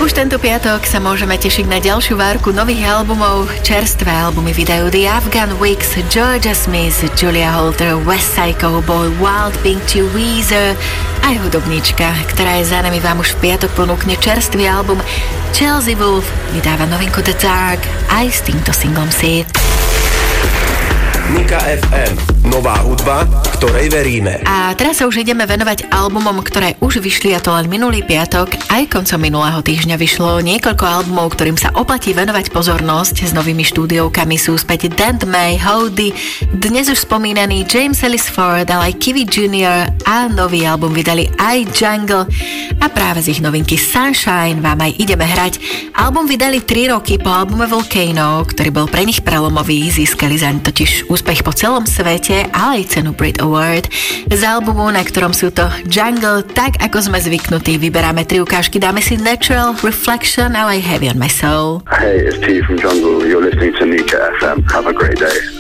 Už tento piatok sa môžeme tešiť na ďalšiu várku nových albumov. Čerstvé albumy vydajú The Afghan Wigs, Georgia Smith, Julia Holter, West Side Cowboy, Wild Pink, Weezer. Aj hudobníčka, ktorá je za nami, vám už v piatok ponúkne čerstvý album. Chelsea Wolfe vydáva novinku The Dark aj s týmto singlom Seed. Mika FM. Nová hudba, ktorej veríme. A teraz sa už ideme venovať albumom, ktoré už vyšli, a to len minulý piatok. Aj koncom minulého týždňa vyšlo niekoľko albumov, ktorým sa oplatí venovať pozornosť. S novými štúdiovkami sú späť Dent May, Howdy, dnes už spomínaný James Ellis Ford, ale aj Kiwi Jr. a nový album vydali aj Jungle. A práve z ich novinky Sunshine vám aj ideme hrať. Album vydali 3 roky po albume Volcano, ktorý bol pre nich prelomový. Získali zaň totiž úspech po celom svete, ale aj cenu Brit Award. Z albumu, na ktorom sú to Jungle, tak ako sme zvyknutí, vyberáme 3 ukážky. Dáme si Natural, Reflection, ale aj Heavy on My Soul. Hey, it's T from Jungle. You're listening to Mika FM. Have a great day.